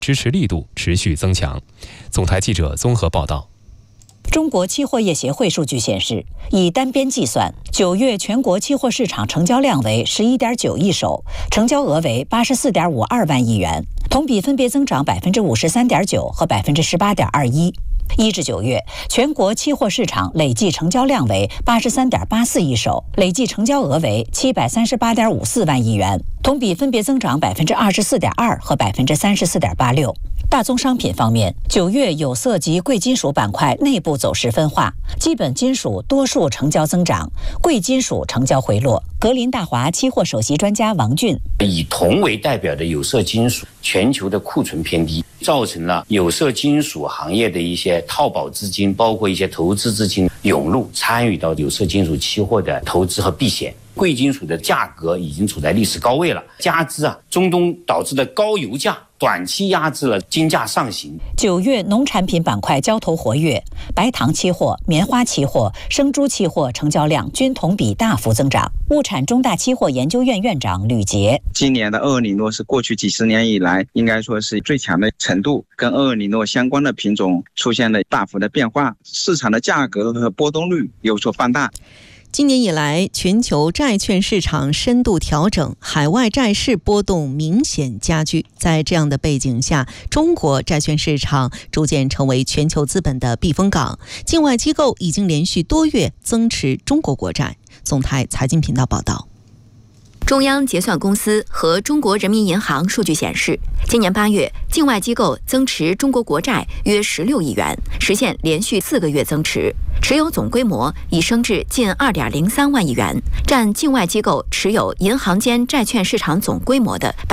支持力度持续增强。总台记者综合报道。 中国期货业协会数据显示，以单边计算，9月全国期货市场成交量为11.9亿手，成交额为84.52万亿元，同比分别增长53.9%和18.21%。1至9月，全国期货市场累计成交量为83.84亿手，累计成交额为738.54万亿元，同比分别增长24.2%和34.86%。大宗商品方面，9月有色及贵金属板块内部走势分化，基本金属多数成交增长，贵金属成交回落。格林大华期货首席专家王俊： 以铜为代表的有色金属全球的库存偏低，造成了有色金属行业的一些套保资金，包括一些投资资金涌入，参与到有色金属期货的投资和避险。贵金属的价格已经处在历史高位了，加之中东导致的高油价，短期压制了金价上行。 9月农产品板块交投活跃，白糖期货、棉花期货、生猪期货成交量均同比大幅增长。物产中大期货研究院院长吕杰： 今年的厄尔尼诺是过去几十年以来应该说是最强的程度，跟厄尔尼诺相关的品种出现了大幅的变化，市场的价格和波动率有所放大。 今年以来，全球债券市场深度调整，海外债市波动明显加剧。在这样的背景下，中国债券市场逐渐成为全球资本的避风港，境外机构已经连续多月增持中国国债。总台财经频道报道。 中央结算公司和中国人民银行数据显示，今年8月，境外机构增持中国国债约16亿元，实现连续4个月增持，持有总规模已升至近2.03万亿元，占境外机构持有银行间债券市场总规模的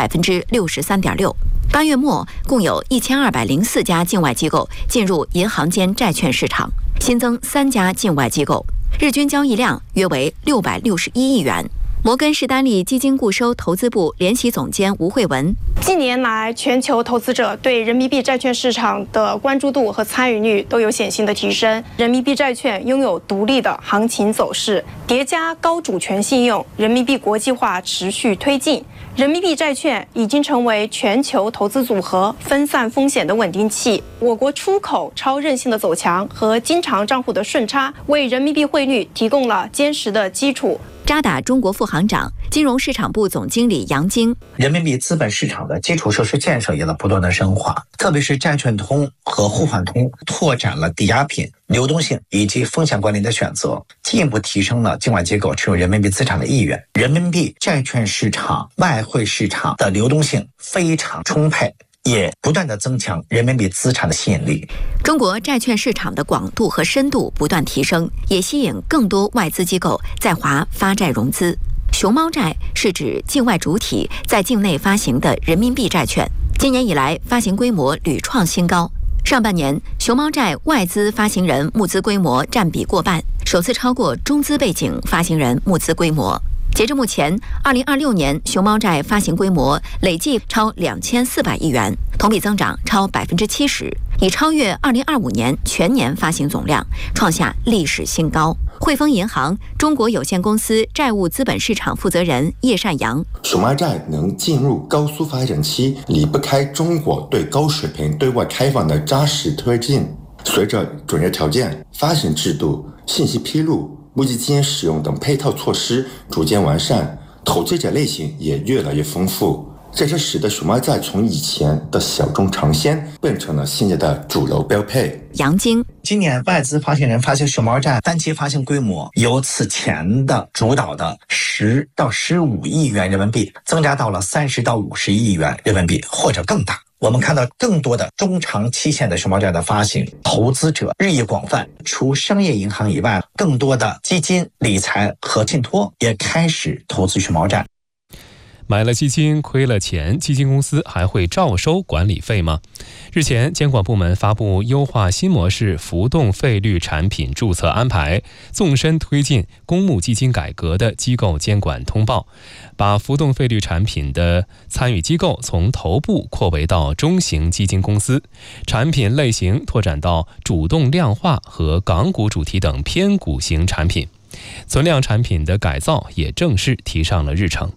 63.6%。8月末，共有1204家境外机构进入银行间债券市场，新增3家境外机构，日均交易量约为661亿元。摩根士丹利基金固收投资部联席总监吴慧文： 近年来，全球投资者对人民币债券市场的关注度和参与率都有显性的提升。人民币债券拥有独立的行情走势，叠加高主权信用，人民币国际化持续推进。人民币债券已经成为全球投资组合分散风险的稳定器。我国出口超韧性的走强和经常账户的顺差，为人民币汇率提供了坚实的基础。 渣打中国副行长、金融市场部总经理杨晶： 人民币资本市场的基础设施建设也在不断的深化，特别是债券通和互换通拓展了抵押品、流动性以及风险管理的选择，进一步提升了境外机构持有人民币资产的意愿。人民币债券市场、外汇市场的流动性非常充沛，也不断的增强人民币资产的吸引力。 中国债券市场的广度和深度不断提升，也吸引更多外资机构在华发债融资。熊猫债是指境外主体在境内发行的人民币债券，今年以来发行规模屡创新高。上半年，熊猫债外资发行人募资规模占比过半，首次超过中资背景发行人募资规模。截至目前，2026年熊猫债发行规模累计超2400亿元，同比增长超70%，已超越2025年全年发行总量，创下历史新高。汇丰银行中国有限公司债务资本市场负责人叶善阳： 熊猫债能进入高速发展期，离不开中国对高水平对外开放的扎实推进。随着准入条件、发行制度、信息披露、募集金使用等配套措施逐渐完善，投资者类型也越来越丰富。这是使得熊猫债从以前的小众尝鲜变成了现在的主流标配。 杨晶： 今年外资发行人发行熊猫债单期发行规模由此前的主导的10到15亿元人民币增加到了30到50亿元人民币或者更大。我们看到更多的中长期限的熊猫债的发行，投资者日益广泛，除商业银行以外，更多的基金、理财和信托也开始投资熊猫债。 买了基金亏了钱，基金公司还会照收管理费吗？日前，监管部门发布优化新模式浮动费率产品注册安排，纵深推进公募基金改革的机构监管通报，把浮动费率产品的参与机构从头部扩围到中型基金公司，产品类型拓展到主动量化和港股主题等偏股型产品，存量产品的改造也正式提上了日程。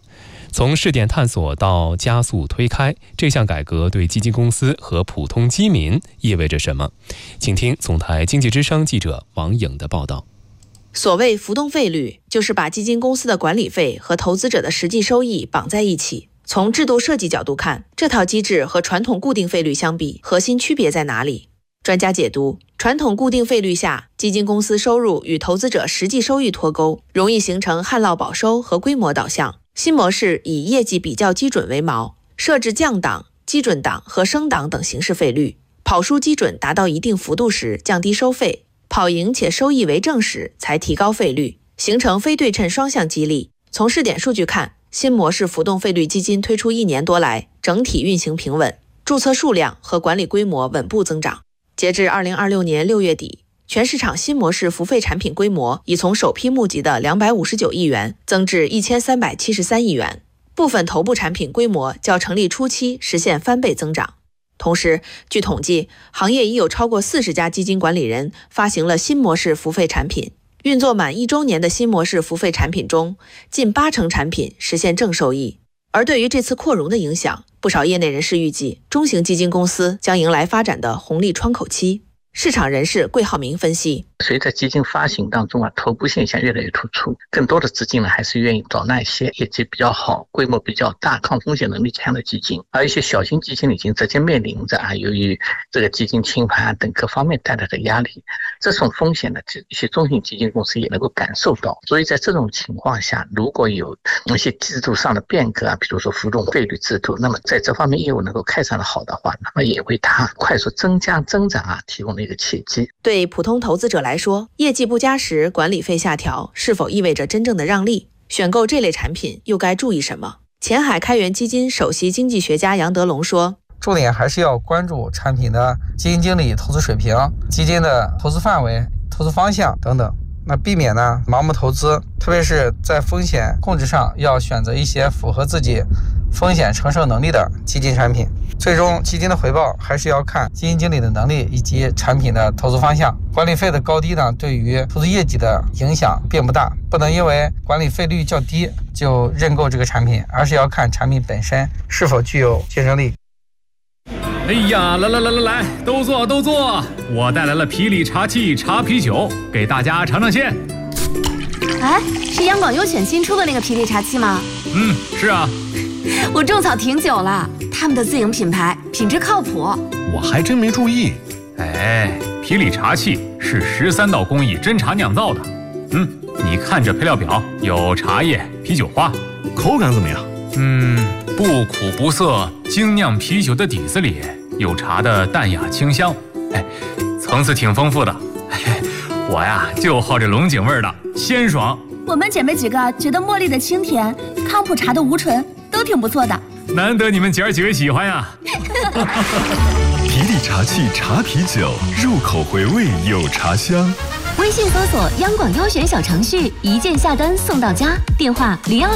从试点探索到加速推开，这项改革对基金公司和普通基民意味着什么？请听总台经济之声记者王颖的报道。 所谓浮动费率，就是把基金公司的管理费和投资者的实际收益绑在一起。从制度设计角度看，这套机制和传统固定费率相比，核心区别在哪里？专家解读，传统固定费率下，基金公司收入与投资者实际收益脱钩，容易形成旱涝保收和规模导向。新模式以业绩比较基准为锚，设置降档、基准档和升档等形式费率，跑输基准达到一定幅度时降低收费，跑赢且收益为正时才提高费率，形成非对称双向激励。从试点数据看，新模式浮动费率基金推出1年多来，整体运行平稳，注册数量和管理规模稳步增长。截至2026年6月底，全市场新模式付费产品规模已从首批募集的259亿元增至1373亿元，部分头部产品规模较成立初期实现翻倍增长。同时，据统计，行业已有超过40家基金管理人发行了新模式付费产品。运作满1周年的新模式付费产品中，近80%产品实现正收益。而对于这次扩容的影响，不少业内人士预计，中型基金公司将迎来发展的红利窗口期。市场人士桂浩明分析， 随着基金发行当中头部现象越来越突出，更多的资金呢还是愿意找那些业绩比较好、规模比较大、抗风险能力强的基金，而一些小型基金已经直接面临着由于这个基金清盘等各方面带来的压力，这种风险呢，一些中型基金公司也能够感受到。所以在这种情况下，如果有一些制度上的变革比如说浮动费率制度，那么在这方面业务能够开展的好的话，那么也为它快速增长提供了一个契机。 对普通投资者来说，业绩不佳时管理费下调是否意味着真正的让利？选购这类产品又该注意什么？前海开源基金首席经济学家杨德龙说， 重点还是要关注产品的基金经理投资水平、基金的投资范围、投资方向等等，那避免盲目投资，特别是在风险控制上要选择一些符合自己风险承受能力的基金产品。最终基金的回报还是要看基金经理的能力以及产品的投资方向。管理费的高低对于投资业绩的影响并不大，不能因为管理费率较低就认购这个产品，而是要看产品本身是否具有竞争力。 哎呀，来，都坐！我带来了皮里茶气茶啤酒，给大家尝尝鲜。 哎，是央广优选新出的那个皮里茶气吗？ 是啊。 我种草挺久了，他们的自营品牌，品质靠谱。 我还真没注意。皮里茶气是13道工艺真茶酿造的。你看这配料表，有茶叶、啤酒花， 口感怎么样？ 不苦不涩，精酿啤酒的底子里有茶的淡雅清香，层次挺丰富的。我呀就好这龙井味的，鲜爽。 我们姐妹几个觉得茉莉的清甜，康普茶的无醇都挺不错的。 难得你们姐儿几位喜欢呀。 皮里茶气茶啤酒，入口回味有茶香。 微信搜索央广优选小程序，一键下单送到家。电话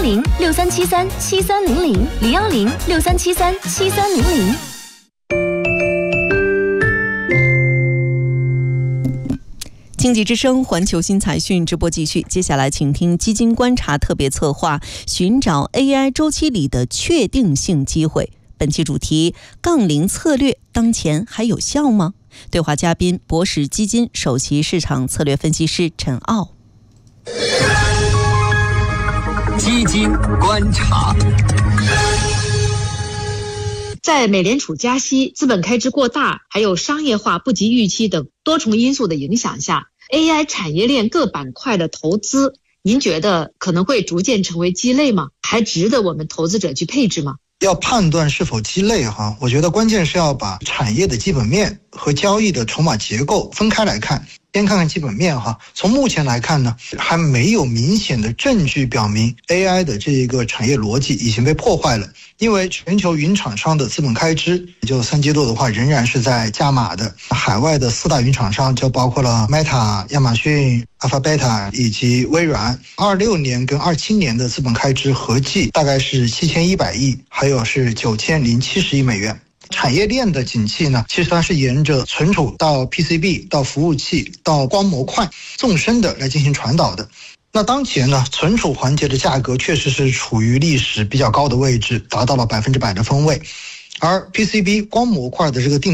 010-6373-7300，010-6373-7300。 经济之声环球新财讯直播继续，接下来请听基金观察特别策划，寻找 AI 周期里的确定性机会。本期主题：杠铃策略当前还有效吗？对话嘉宾：博时基金首席市场策略分析师陈傲。 基金观察。 在美联储加息、资本开支过大，还有商业化不及预期等多重因素的影响下， AI 产业链各板块的投资，您觉得可能会逐渐成为鸡肋吗？还值得我们投资者去配置吗？ 要判断是否鸡肋我觉得关键是要把产业的基本面和交易的筹码结构分开来看。先看看基本面从目前来看呢，还没有明显的证据表明 AI 的这一个产业逻辑已经被破坏了。因为全球云厂商的资本开支，也就三季度的话仍然是在加码的。海外的4大云厂商就包括了 Meta、亚马逊、Alphabet 以及微软。26年跟27年的资本开支合计大概是7100亿，还有是9070亿美元。产业链的景气呢，其实它是沿着存储到 PCB 到服务器到光模块纵深的来进行传导的。 那当前呢，存储环节的价格确实是处于历史比较高的位置，达到了100%的分位，而 PCB 光模块的这个定